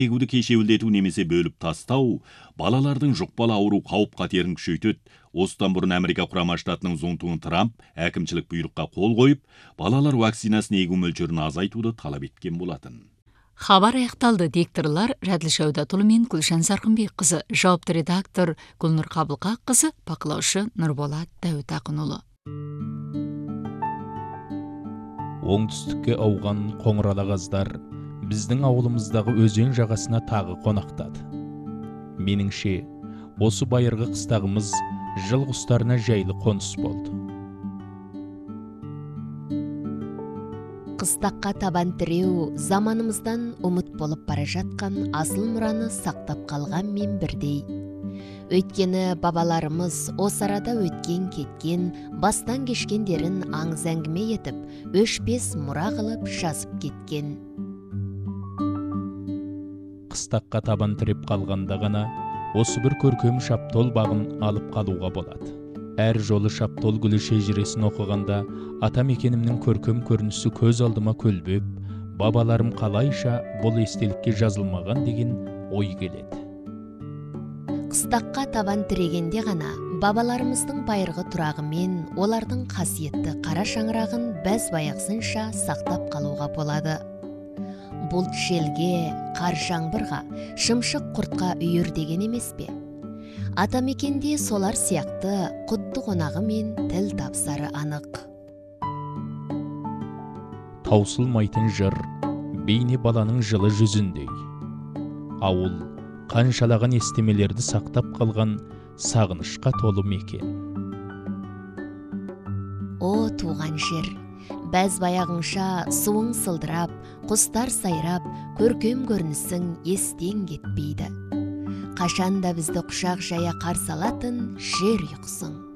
егуді кешеуілдету немесе бөліп тастау балалардың жұқпалы ауру қауіп қатерін күшейтеді. Осыдан бұрын Америка құрама штатының зонтуын Трамп әкімшілік бұйрыққа қол қойып, балалар вакцинасын егу мөлшерін азайтуды талап еткен болатын. Хабар аяқталды. Дикторлар Жәділ Шәудатұлы мен Күлшан Сарқынбек қызы, жауапты редактор Гүлнұр Қабылқақ қызы, бақылаушы Нұрболат Дәуіт Ақынұлы. Оңтүстікке ауған қоңыралағаздар біздің ауылымыздағы өзен жағасына тағы қонақтады. Меніңше, осы байырғы қыстағымыз жыл құстарына жайлы қоныс болды. Қыстаққа табан тіреу заманымыздан ұмыт болып бара жатқан асыл мұраны сақтап қалған мен бірдей. Өйткені бабаларымыз осы арада өткен кеткен, бастан кешкендерін аңыз әңгіме етіп, өшпес мұра қылып жазып кеткен. Қыстаққа табан тіреп қалғанда ғана осы бір көркем шаптол бағын алып қалуға болады. Әр жолы шаптол гүлі шежіресін оқығанда ата мекенімнің көркем көрінісі көз алдыма көлбеп, бабаларым қалайша бұл естелікке жазылмаған деген ой келеді. Қыстаққа табан тірегенде ғана бабаларымыздың байырғы тұрағы мен олардың қасиетті қара шаңырағын бәз баяқсынша сақтап қалуға болады. Бұлт желге, қар жаңбырға, шымшық құртқа үйір деген емес пе? Атамекенде солар сияқты құтты қонағы мен тіл тапсары анық. Таусылмайтын жыр, бейне баланың жылы жүзіндей. Ауыл, қаншалаған естемелерді сақтап қалған сағынышқа толы мекен. О, туған жер! Бәз баяғыңша суың сылдырап, құстар сайрап, көркем көрінісің естен кетпейді. Қашанда бізді құшақ жая қарсы алатын жер ұйқысың.